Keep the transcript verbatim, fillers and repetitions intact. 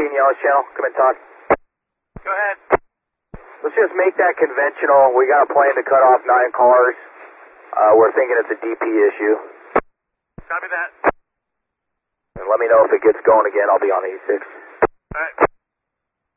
Green Yellow Channel. Come and talk. Go ahead. Let's just make that conventional. We got a plan to cut off nine cars. Uh, we're thinking it's a D P issue. Copy that. And let me know if it gets going again. I'll be on E six. All right.